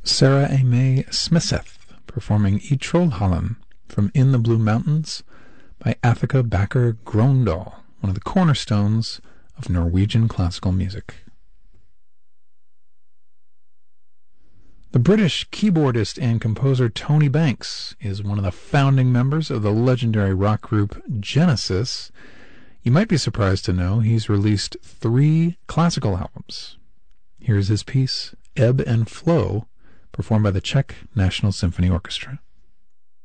Sarah Aimee Smithseth performing I Trollhalen from In the Blue Mountains by Athika Bakker Grøndahl, one of the cornerstones of Norwegian classical music. The British keyboardist and composer Tony Banks is one of the founding members of the legendary rock group Genesis. You might be surprised to know he's released 3 classical albums. Here's his piece, Ebb and Flow, performed by the Czech National Symphony Orchestra.